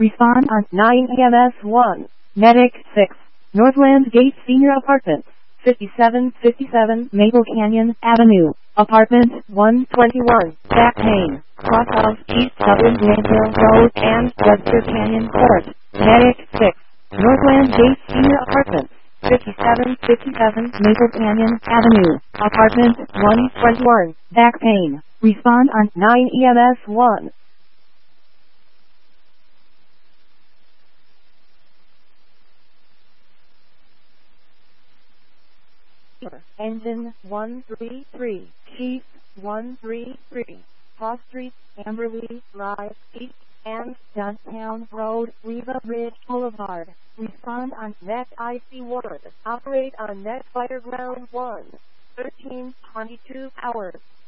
Respond on 9 EMS 1. Medic 6. Northland Gate Senior Apartments. 5757 Maple Canyon Avenue. Apartment 121. Back Main. Cross of East Dublin Granville Road and Webster Canyon Court. Medic 6. Northland Gate Senior Apartments. 5757 Maple Canyon Avenue. Apartment 121. Back Pain. Respond on 9 EMS 1. Engine 133. Chief 133. Paw Street, Amberley Drive, East and Downtown Road, Riva Ridge Boulevard. Respond on Net IC Ward. Operate on Net Fireground 1. 13:22 hours.